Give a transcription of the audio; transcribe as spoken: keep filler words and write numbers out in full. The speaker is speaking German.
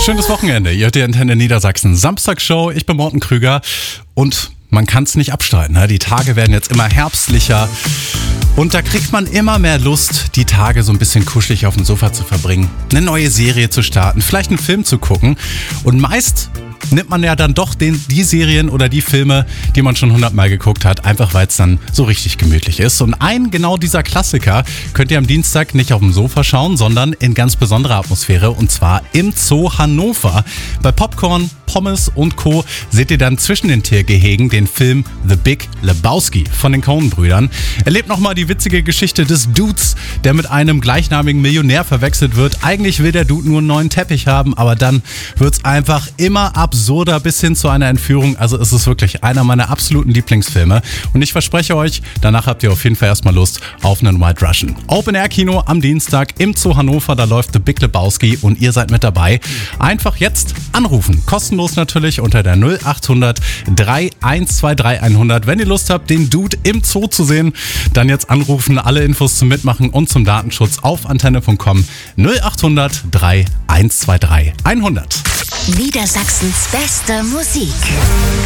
Schönes Wochenende. Ihr hört die Antenne Niedersachsen Samstagsshow. Ich bin Morten Krüger und man kann es nicht abstreiten. Ne? Die Tage werden jetzt immer herbstlicher und da kriegt man immer mehr Lust, die Tage so ein bisschen kuschelig auf dem Sofa zu verbringen, eine neue Serie zu starten, vielleicht einen Film zu gucken und meist nimmt man ja dann doch den, die Serien oder die Filme, die man schon hundertmal geguckt hat, einfach weil es dann so richtig gemütlich ist. Und einen genau dieser Klassiker könnt ihr am Dienstag nicht auf dem Sofa schauen, sondern in ganz besonderer Atmosphäre und zwar im Zoo Hannover. Bei Popcorn, Pommes und Co. seht ihr dann zwischen den Tiergehegen den Film The Big Lebowski von den Coen-Brüdern. Erlebt nochmal die witzige Geschichte des Dudes, der mit einem gleichnamigen Millionär verwechselt wird. Eigentlich will der Dude nur einen neuen Teppich haben, aber dann wird's einfach immer absurder bis hin zu einer Entführung. Also es ist wirklich einer meiner absoluten Lieblingsfilme. Und ich verspreche euch, danach habt ihr auf jeden Fall erstmal Lust auf einen White Russian. Open Air Kino am Dienstag im Zoo Hannover, da läuft The Big Lebowski und ihr seid mit dabei. Einfach jetzt anrufen. Kostenlos natürlich unter der null acht hundert drei eins zwei drei hundert. Wenn ihr Lust habt, den Dude im Zoo zu sehen, dann jetzt anrufen. Alle Infos zum Mitmachen und zum Datenschutz auf antenne punkt com null acht hundert drei eins zwei drei hundert. Niedersachsens beste Musik.